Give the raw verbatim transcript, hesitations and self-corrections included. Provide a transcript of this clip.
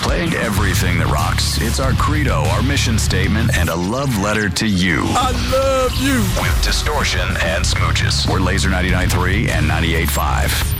Playing everything that rocks. It's our credo, our mission statement, and a love letter to you. I love you. With Distortion and Smooches. We're Laser ninety-nine point three and ninety-eight point five.